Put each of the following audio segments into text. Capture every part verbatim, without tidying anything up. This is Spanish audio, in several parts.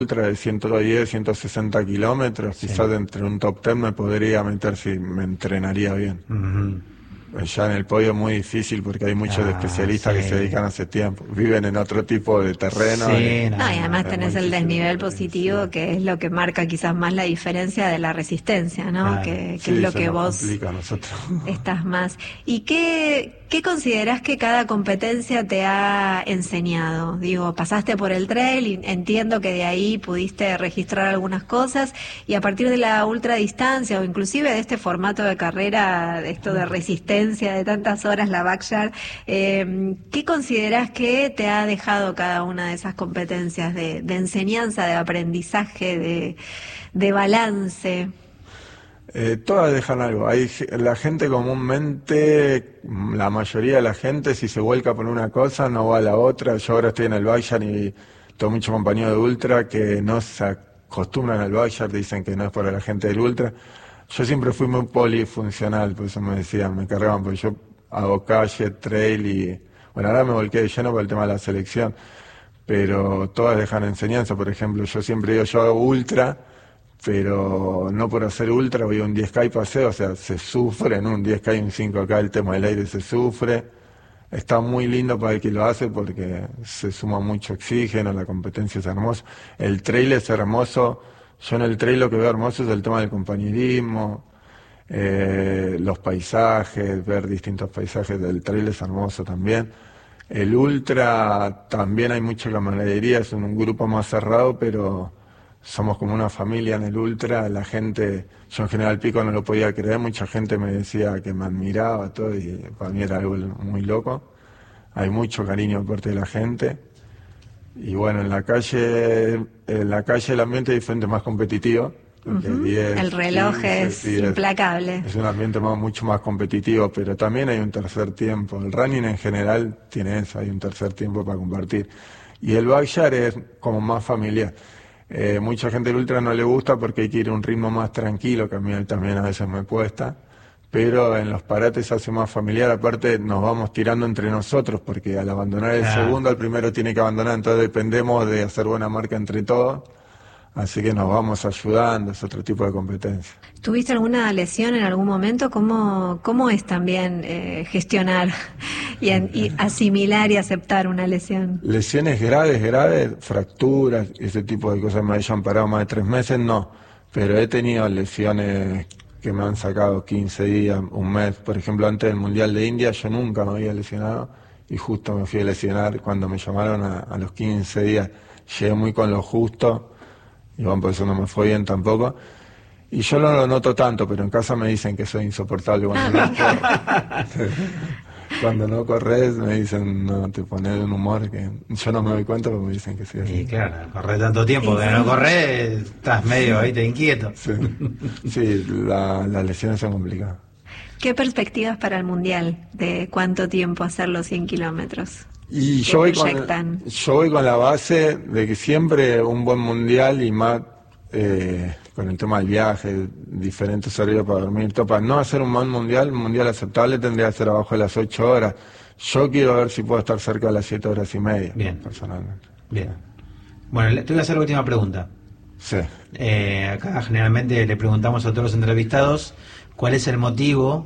ultra de ciento diez, ciento sesenta kilómetros, sí. Quizás entre un top ten me podría meter si me entrenaría bien. Uh-huh. Ya en el podio es muy difícil porque hay muchos ah, especialistas sí. que se dedican hace tiempo, viven en otro tipo de terreno. Sí, y, no, no, y además tenés el desnivel difícil. positivo, sí. que es lo que marca quizás más la diferencia de la resistencia, ¿no? Claro. Que, que sí, es lo se que nos vos complica a nosotros. Estás más. ¿Y qué, qué considerás que cada competencia te ha enseñado? Digo, pasaste por el trail y entiendo que de ahí pudiste registrar algunas cosas, y a partir de la ultradistancia o inclusive de este formato de carrera, de esto de resistencia de tantas horas, la backyard, eh, ¿qué considerás que te ha dejado cada una de esas competencias de, de enseñanza, de aprendizaje, de, de balance? Eh, todas dejan algo. Hay la gente comúnmente, la mayoría de la gente, si se vuelca por una cosa no va a la otra. Yo ahora estoy en el backyard y tengo muchos compañeros de ultra que no se acostumbran al backyard, dicen que no es para la gente del ultra. Yo siempre fui muy polifuncional, por eso me decían, me cargaban, porque yo hago calle, trail y... Bueno, ahora me volqué de lleno por el tema de la selección, pero todas dejan enseñanza. Por ejemplo, yo siempre digo, yo hago ultra, pero no por hacer ultra voy a un diez K y paseo, o sea, se sufre en un diez K y un cinco K, el tema del aire se sufre. Está muy lindo para el que lo hace porque se suma mucho oxígeno, la competencia es hermosa. El trail es hermoso, yo en el trail lo que veo hermoso es el tema del compañerismo, eh, los paisajes, ver distintos paisajes del trail es hermoso también. El ultra también hay mucha camaradería, es un grupo más cerrado, pero somos como una familia en el ultra. La gente, yo en General Pico no lo podía creer, mucha gente me decía que me admiraba todo y para mí era algo muy loco. Hay mucho cariño por parte de la gente. Y bueno, en la calle, en la calle el ambiente es diferente, más competitivo. Uh-huh. diez, el reloj quince, es diez, implacable. Es un ambiente más, mucho más competitivo, pero también hay un tercer tiempo. El running en general tiene eso, hay un tercer tiempo para compartir. Y el backyard es como más familiar. Eh, mucha gente del ultra no le gusta porque hay que ir a un ritmo más tranquilo, que a mí también a veces me cuesta, pero en los parates se hace más familiar. Aparte nos vamos tirando entre nosotros porque al abandonar el ah. segundo, el primero tiene que abandonar, entonces dependemos de hacer buena marca entre todos, así que nos vamos ayudando, es otro tipo de competencia. ¿Tuviste alguna lesión en algún momento? ¿Cómo, cómo es también eh, gestionar y, en, y asimilar y aceptar una lesión? Lesiones graves, graves, fracturas, ese tipo de cosas me hayan parado más de tres meses, no, pero he tenido lesiones que me han sacado quince días, un mes. Por ejemplo, antes del Mundial de India yo nunca me había lesionado y justo me fui a lesionar cuando me llamaron a, a los quince días. Llegué muy con lo justo y bueno, por eso no me fue bien tampoco. Y yo no lo noto tanto, pero en casa me dicen que soy insoportable cuando no corro. Cuando no corres me dicen, no, te pones de un humor que yo no me doy cuenta, porque me dicen que sí. Y sí, claro, correr tanto tiempo, que no corres, estás medio ahí, te inquieto. Sí, sí la, las lesiones son complicadas. ¿Qué perspectivas para el Mundial? ¿De cuánto tiempo hacer los cien kilómetros? Y yo voy, con, yo voy con la base de que siempre un buen Mundial y más... Eh, con el tema del viaje, diferentes horarios para dormir, todo, para no hacer un mal mundial, un mundial aceptable tendría que ser abajo de las ocho horas. Yo quiero ver si puedo estar cerca de las siete horas y media. Bien. Personalmente. Bien. Bueno, te voy a hacer la última pregunta. Sí. Eh, acá generalmente le preguntamos a todos los entrevistados cuál es el motivo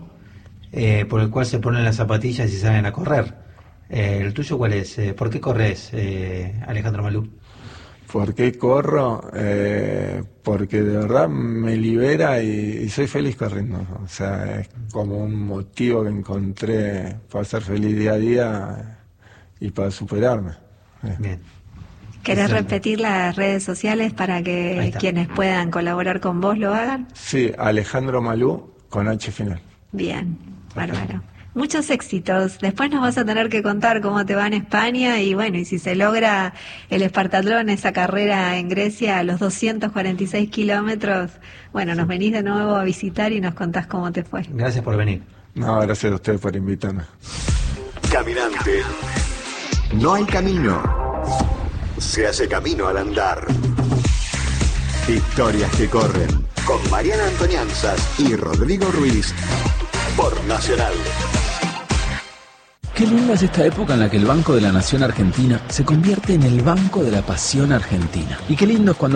eh, por el cual se ponen las zapatillas y salen a correr. Eh, ¿El tuyo cuál es? Eh, ¿Por qué corres, eh, Alejandro Malú? ¿Por qué corro? Eh, porque de verdad me libera y, y soy feliz corriendo. O sea, es como un motivo que encontré para ser feliz día a día y para superarme. Bien. ¿Querés repetir las redes sociales para que quienes puedan colaborar con vos lo hagan? Sí, Alejandro Malú con H final. Bien, bárbaro. Muchos éxitos. Después nos vas a tener que contar cómo te va en España y bueno, y si se logra el Espartatlón, esa carrera en Grecia a los doscientos cuarenta y seis kilómetros, bueno, nos venís de nuevo a visitar y nos contás cómo te fue. Gracias por venir. No, gracias a ustedes por invitarme. Caminante. No hay camino. Se hace camino al andar. Historias que corren. Con Mariana Antonianzas y Rodrigo Ruiz. Por Nacional. Qué linda es esta época en la que el Banco de la Nación Argentina se convierte en el Banco de la Pasión Argentina. Y qué lindo es cuando